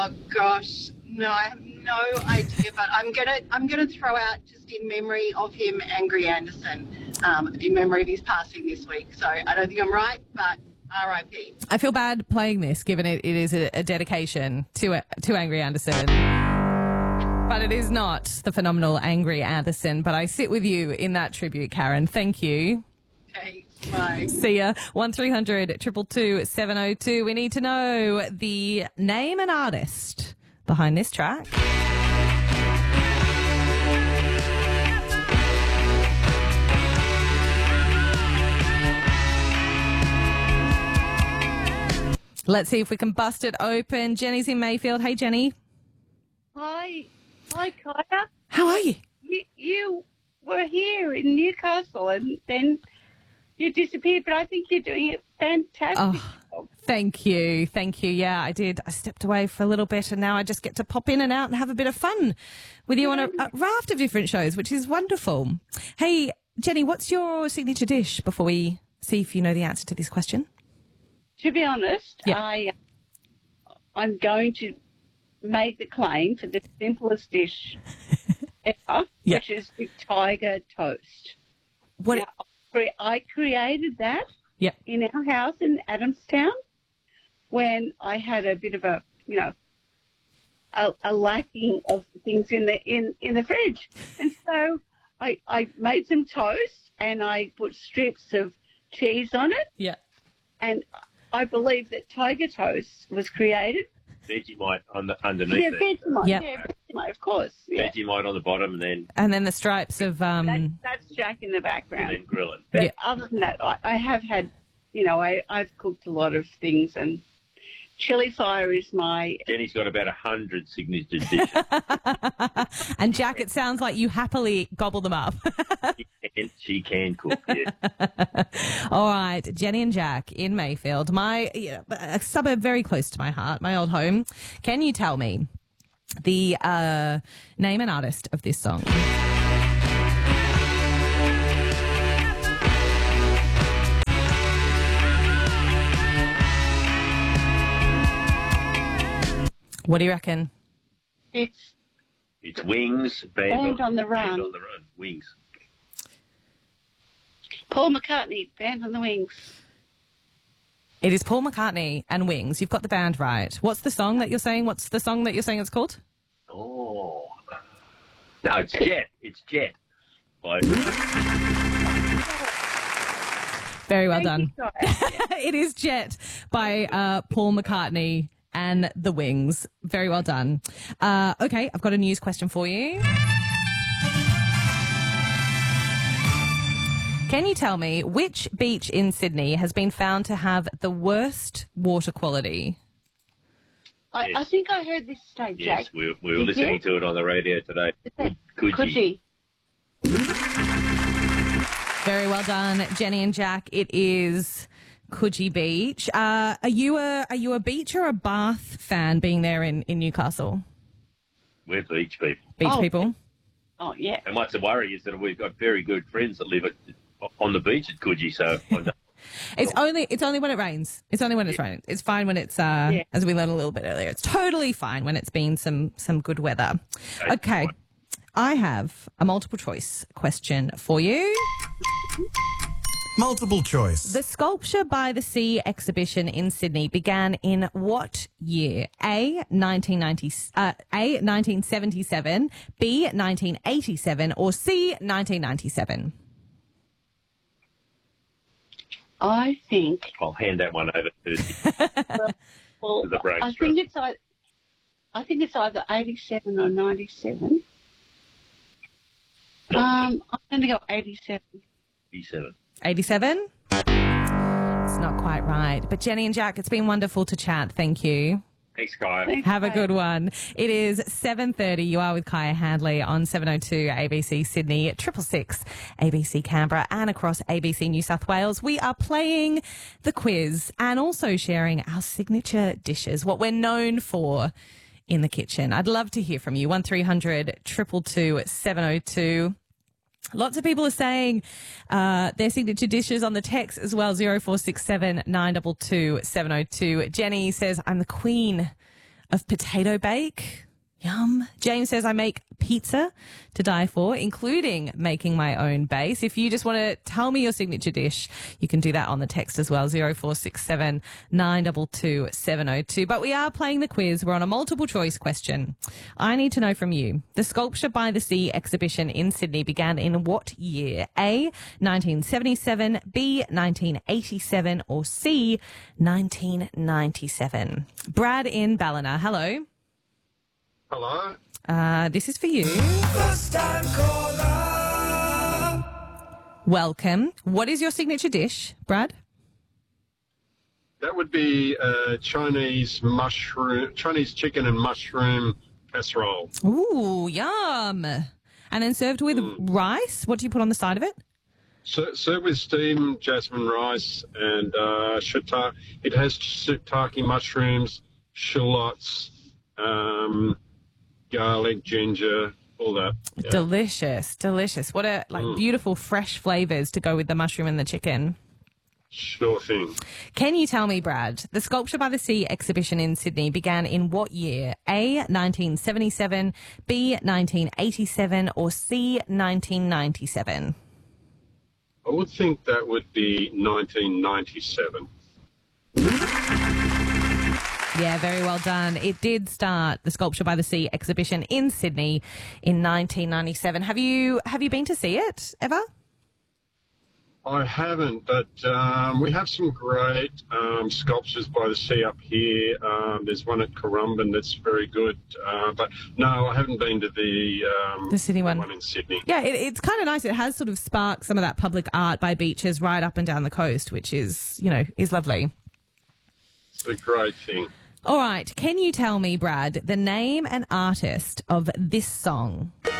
Oh gosh, no, I have no idea. But I'm gonna throw out just in memory of him, Angry Anderson, in memory of his passing this week. So I don't think I'm right, but R.I.P. I feel bad playing this, given it is a dedication to Angry Anderson. But it is not the phenomenal Angry Anderson. But I sit with you in that tribute, Karen. Thank you. Okay, bye. See ya. 1300 222 702. We need to know the name and artist behind this track. Let's see if we can bust it open. Jenny's in Mayfield. Hey, Jenny. Hi, Kaya. How are you? You were here in Newcastle and then you disappeared, but I think you're doing it fantastic. Oh, thank you. Thank you. Yeah, I did. I stepped away for a little bit and now I just get to pop in and out and have a bit of fun with you on a raft of different shows, which is wonderful. Hey, Jenny, what's your signature dish before we see if you know the answer to this question? To be honest, Yeah. I'm going to make the claim for the simplest dish ever, Yeah. which is the tiger toast. What? Now, I created that Yep. in our house in Adamstown when I had a bit of a lacking of things in the fridge, and so I made some toast and I put strips of cheese on it, Yeah. and I believe that tiger toast was created. Vegemite underneath it. Vegemite, Yep. Vegemite, of course. Yeah. Vegemite on the bottom And then the stripes of That's Jack in the and background. then grill it. But Yeah. other than that, I have had, I've cooked a lot of things, and chili fire is my. Jenny's got about 100 signature dishes. and Jack, it sounds like you happily gobble them up. She can cook, yeah. All right, Jenny and Jack in Mayfield, a suburb very close to my heart, my old home. Can you tell me the name and artist of this song? What do you reckon? It's It's Wings. Band on the Run. Band on the Run. Wings. Paul McCartney, Band on the Wings. It is Paul McCartney and Wings. You've got the band right. What's the song that you're saying? What's the song that you're saying it's called? Oh. No, it's Jet. It's Jet. Very well Thank done. you, guys. It is Jet by Paul McCartney and the Wings. Very well done. Okay, I've got a news question for you. Can you tell me which beach in Sydney has been found to have the worst water quality? I think I heard this today, Jack. Yes, we were Did listening you? to it on the radio today. Coogee. Very well done, Jenny and Jack. It is Coogee Beach. Are you a beach or a Bath fan being there in Newcastle? We're beach people. Beach Oh. people? Oh, yeah. And what's the worry is that we've got very good friends that live on the beach at Coogee, so I know. It's only when it rains. It's only when it's raining. It's fine when it's as we learned a little bit earlier. It's totally fine when it's been some good weather. Okay. I have a multiple choice question for you. Multiple choice. The Sculpture by the Sea exhibition in Sydney began in what year? A 1977, B 1987, or C 1997? I think. I'll hand that one over to Well, the brain I trust. think it's either 87 or 97. I'm going to go 87. 87. 87? It's not quite right. But Jenny and Jack, it's been wonderful to chat. Thank you. Thanks, Kaya. Thanks, Have a Kaya. good one. It is 7:30. You are with Kaya Handley on 702 ABC Sydney, 666 ABC Canberra, and across ABC New South Wales. We are playing the quiz and also sharing our signature dishes, what we're known for in the kitchen. I'd love to hear from you. 1300 222 702. Lots of people are saying their signature dishes on the text as well, 0467 922 702. Jenny says, I'm the queen of potato bake. Yum. James says, I make pizza to die for, including making my own base. If you just want to tell me your signature dish, you can do that on the text as well, 0467 922 702. But we are playing the quiz. We're on a multiple choice question. I need to know from you, the Sculpture by the Sea exhibition in Sydney began in what year? A, 1977, B, 1987, or C, 1997? Brad in Ballina, hello. Hello. This is for you. Welcome. What is your signature dish, Brad? That would be Chinese chicken and mushroom casserole. Ooh, yum. And then served with rice. What do you put on the side of it? Served with steamed jasmine rice and shiitake. It has shiitake mushrooms, shallots, garlic, ginger, all that. Yeah. Delicious, delicious. What a beautiful fresh flavors to go with the mushroom and the chicken. Sure thing. Can you tell me, Brad, the Sculpture by the Sea exhibition in Sydney began in what year? A, 1977, B, 1987, or C, 1997? I would think that would be 1997. Yeah, very well done. It did start the Sculpture by the Sea exhibition in Sydney in 1997. Have you been to see it ever? I haven't, but we have some great sculptures by the sea up here. There's one at Currumbin that's very good. But no, I haven't been to the Sydney one in Sydney. Yeah, it's kind of nice. It has sort of sparked some of that public art by beaches right up and down the coast, which is lovely. It's a great thing. All right. Can you tell me, Brad, the name and artist of this song?